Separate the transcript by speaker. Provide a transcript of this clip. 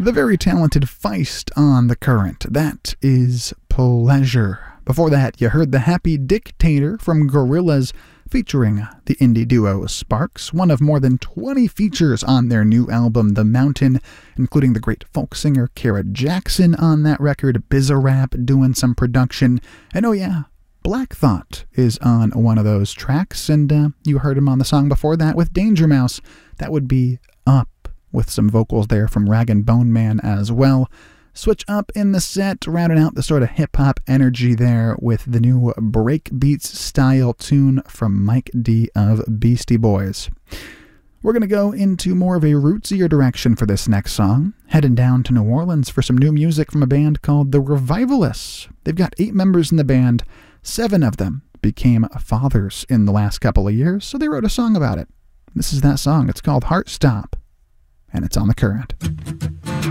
Speaker 1: The very talented Feist on The Current. That is Pleasure. Before that, you heard The Happy Dictator from Gorillaz featuring the indie duo Sparks, one of more than 20 features on their new album The Mountain, including the great folk singer Kara Jackson on that record, Bizarrap doing some production, and oh yeah, Black Thought is on one of those tracks, and you heard him on the song before that with Danger Mouse. That would be Up, with some vocals there from Rag and Bone Man as well. Switch up in the set, rounding out the sort of hip-hop energy there with the new breakbeats style tune from Mike D of Beastie Boys. We're going to go into more of a rootsier direction for this next song, heading down to New Orleans for some new music from a band called The Revivalists. They've got 8 members in the band. 7 of them became fathers in the last couple of years, so they wrote a song about it. This is that song. It's called Heart Stop, and it's on The Current.